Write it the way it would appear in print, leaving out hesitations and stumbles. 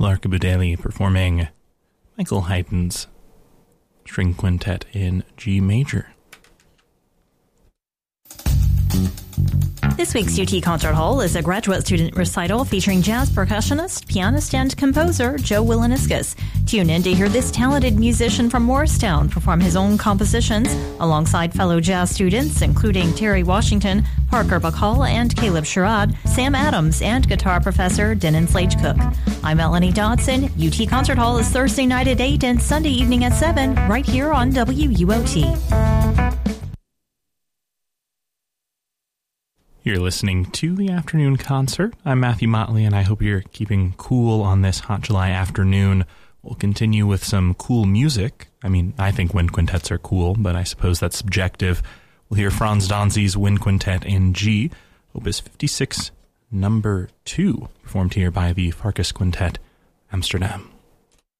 Larka Budeli performing Michael Haydn's String Quintet in G major. This week's UT Concert Hall is a graduate student recital featuring jazz percussionist, pianist, and composer Joe Wilaniscus. Tune in to hear this talented musician from Morristown perform his own compositions alongside fellow jazz students, including Terry Washington, Parker Bacall, and Caleb Sherrod, Sam Adams, and guitar professor Denon Slagecook. I'm Melanie Dodson. UT Concert Hall is Thursday night at 8 and Sunday evening at 7, right here on WUOT. You're listening to the afternoon concert. I'm Matthew Motley, and I hope you're keeping cool on this hot July afternoon. We'll continue with some cool music. I mean, I think wind quintets are cool, but I suppose that's subjective. We'll hear Franz Danzi's Wind Quintet in G, Opus 56, number 2, performed here by the Farkas Quintet, Amsterdam.